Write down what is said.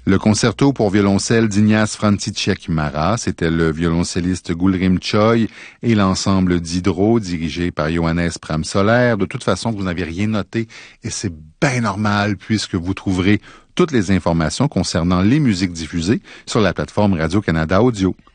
Le concerto pour violoncelle d'Ignace Franciszek-Mara, c'était le violoncelliste Gulrim Choi et l'ensemble d'Hydro dirigé par Johannes Pramsoler. De toute façon, vous n'avez rien noté et c'est bien normal puisque vous trouverez toutes les informations concernant les musiques diffusées sur la plateforme Radio-Canada Audio.